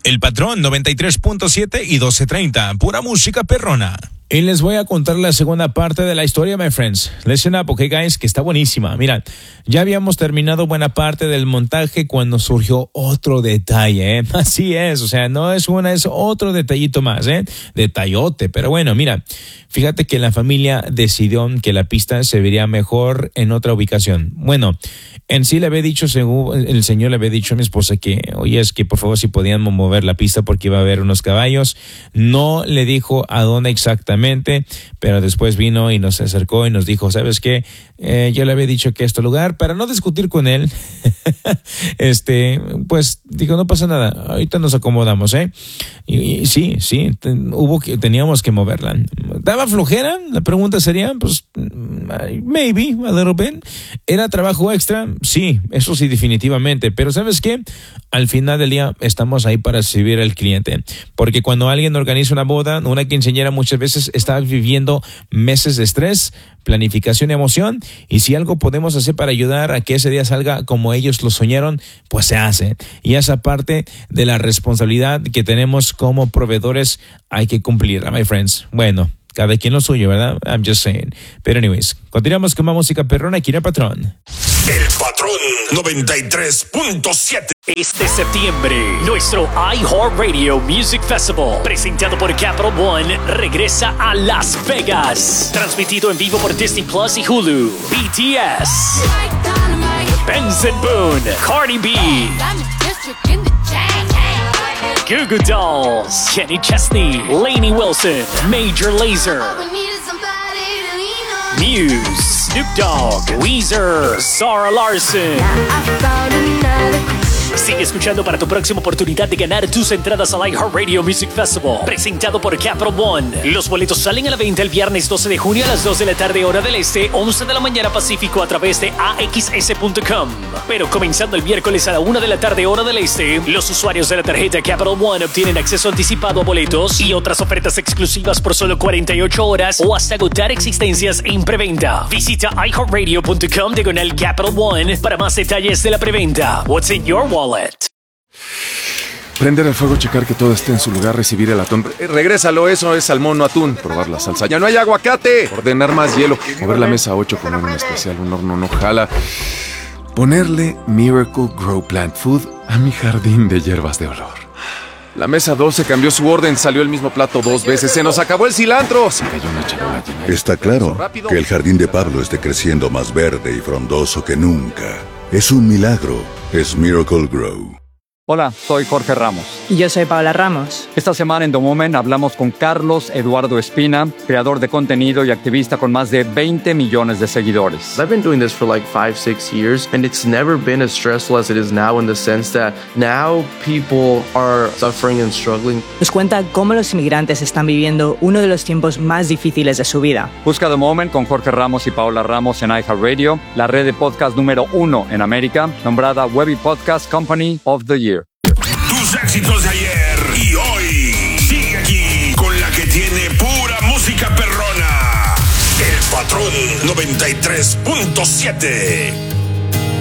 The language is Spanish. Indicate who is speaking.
Speaker 1: El Patrón 93.7 y 12:30, pura música perrona. Y les voy a contar la segunda parte de la historia, my friends. Listen up, okay, guys, que está buenísima. Mira, ya habíamos terminado buena parte del montaje cuando surgió otro detalle, ¿eh? Así es, o sea, no es una, es otro detallito más, ¿eh? Detallote, pero bueno, mira, fíjate que la familia decidió que la pista se vería mejor en otra ubicación. Bueno, en sí le había dicho, según el señor le había dicho a mi esposa que, oye, es que por favor si podían mover la pista porque iba a haber unos caballos. No le dijo a dónde exactamente, pero después vino y nos acercó y nos dijo, ¿sabes qué? Yo le había dicho que este lugar, para no discutir con él, pues digo, no pasa nada, ahorita nos acomodamos, ¿eh? Y sí, teníamos que moverla. ¿Daba flojera? La pregunta sería, pues, maybe, a little bit. ¿Era trabajo extra? Sí, eso sí, definitivamente. Pero ¿sabes qué? Al final del día estamos ahí para servir al cliente. Porque cuando alguien organiza una boda, una quinceañera muchas veces está viviendo meses de estrés, planificación y emoción. Y si algo podemos hacer para ayudar a que ese día salga como ellos lo soñaron, pues se hace. Y esa parte de la responsabilidad que tenemos como proveedores hay que cumplir, my friends. Bueno, cada quien lo suyo, ¿verdad? I'm just saying. Pero anyways, continuamos con más música perrona aquí en El Patrón.
Speaker 2: El Patrón 93.7.
Speaker 3: Este septiembre, nuestro iHeartRadio Music Festival, presentado por Capital One, regresa a Las Vegas. Transmitido en vivo por Disney Plus y Hulu. BTS, Benson Boone, Cardi B, Goo Goo Dolls, Kenny Chesney, Lainey Wilson, Major Lazer, Muse, Snoop Dogg, Weezer, Sarah Larson. Sigue escuchando para tu próxima oportunidad de ganar tus entradas al iHeartRadio Music Festival, presentado por Capital One. Los boletos salen a la venta el viernes 12 de junio a las 2 de la tarde, hora del este, 11 de la mañana Pacífico, a través de AXS.com. Pero comenzando el miércoles a la 1 de la tarde, hora del este, los usuarios de la tarjeta Capital One obtienen acceso anticipado a boletos y otras ofertas exclusivas por solo 48 horas o hasta agotar existencias en preventa. Visita iHeartRadio.com/Capital One para más detalles de la preventa. What's in your wallet?
Speaker 4: Prender el fuego, checar que todo esté en su lugar, recibir el atún. Regrésalo, eso es salmón, no atún. Probar la salsa. ¡Ya no hay aguacate! Ordenar más hielo. Mover la mesa 8, poner un especial, un horno no jala. Ponerle Miracle Grow Plant Food a mi jardín de hierbas de olor. La mesa 12 cambió su orden, salió el mismo plato 2 veces. ¡Se nos acabó el cilantro! Se cayó una charola llena.
Speaker 5: Está claro que el jardín de Pablo esté creciendo más verde y frondoso que nunca. Es un milagro. Es Miracle Grow.
Speaker 6: Hola, soy Jorge Ramos.
Speaker 7: Y yo soy Paola Ramos.
Speaker 6: Esta semana en The Moment hablamos con Carlos Eduardo Espina, creador de contenido y activista con más de 20 millones de seguidores.
Speaker 8: I've been doing this for like 5-6 years, and it's never been as stressful as it is now, in the sense that now people are suffering and struggling.
Speaker 7: Nos cuenta cómo los inmigrantes están viviendo uno de los tiempos más difíciles de su vida.
Speaker 6: Busca The Moment con Jorge Ramos y Paola Ramos en iHeartRadio, la red de podcast número 1 en América, nombrada Webby Podcast Company of the Year.
Speaker 2: Tus éxitos de ayer y hoy. Sigue aquí con la que tiene pura música perrona. El Patrón 93.7.